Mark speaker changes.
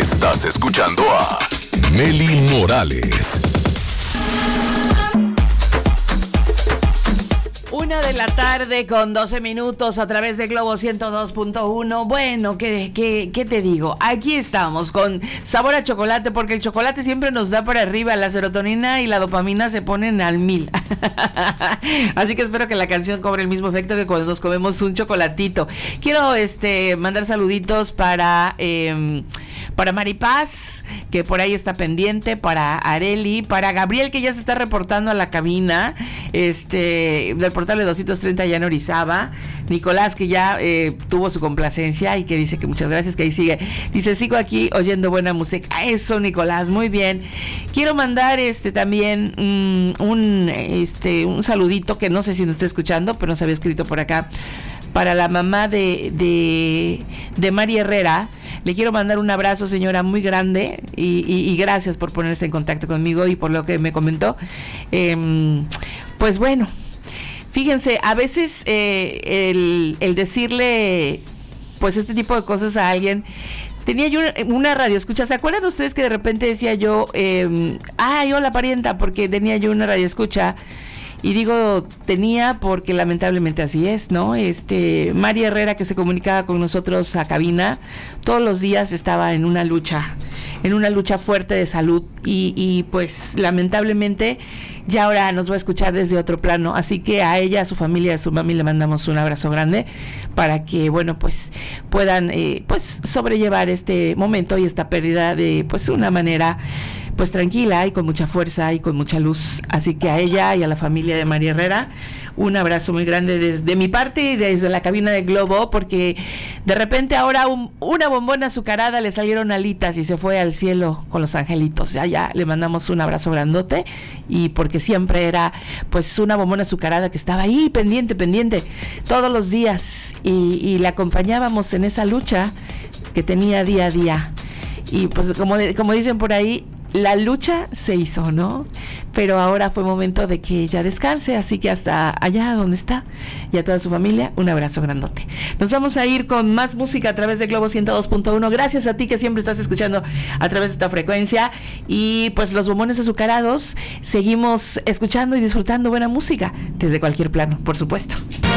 Speaker 1: Estás escuchando a Meli Morales.
Speaker 2: 1:00 con 12 minutos a través de Globo 102.1. Bueno, ¿qué te digo? Aquí estamos con sabor a chocolate, porque el chocolate siempre nos da para arriba. La serotonina y la dopamina se ponen al 1000. Así que espero que la canción cobre el mismo efecto que cuando nos comemos un chocolatito. Quiero mandar saluditos para Maripaz, que por ahí está pendiente, para Areli, para Gabriel, que ya se está reportando a la cabina del portal de 230 allá en Orizaba, Nicolás, que ya tuvo su complacencia y que dice que muchas gracias, que ahí sigue, dice, sigo aquí oyendo buena música. Eso, Nicolás, muy bien. Quiero mandar también un saludito, que no sé si nos está escuchando, pero nos había escrito por acá, para la mamá de Mari Herrera. Le quiero mandar un abrazo, señora, muy grande, y gracias por ponerse en contacto conmigo y por lo que me comentó. Pues bueno, fíjense, a veces el decirle pues este tipo de cosas a alguien. Tenía yo una radio escucha, ¿se acuerdan ustedes que de repente decía yo, hola parienta, porque tenía yo una radio escucha? Y digo tenía porque lamentablemente así es, ¿no? Mari Herrera, que se comunicaba con nosotros a cabina, todos los días estaba en una lucha fuerte de salud, y pues lamentablemente ya ahora nos va a escuchar desde otro plano. Así que a ella, a su familia, a su mami, le mandamos un abrazo grande para que, bueno, pues puedan pues sobrellevar este momento y esta pérdida de pues una manera pues tranquila y con mucha fuerza y con mucha luz. Así que a ella y a la familia de María Herrera, un abrazo muy grande desde mi parte y desde la cabina de Globo, porque de repente ahora una bombona azucarada le salieron alitas y se fue al cielo con los angelitos. Ya le mandamos un abrazo grandote, y porque siempre era pues una bombona azucarada que estaba ahí pendiente todos los días, y la acompañábamos en esa lucha que tenía día a día. Y pues como dicen por ahí, la lucha se hizo, ¿no? Pero ahora fue momento de que ella descanse, así que hasta allá donde está, y a toda su familia, un abrazo grandote. Nos vamos a ir con más música a través de Globo 102.1. Gracias a ti que siempre estás escuchando a través de esta frecuencia. Y pues los bombones azucarados, seguimos escuchando y disfrutando buena música desde cualquier plano, por supuesto.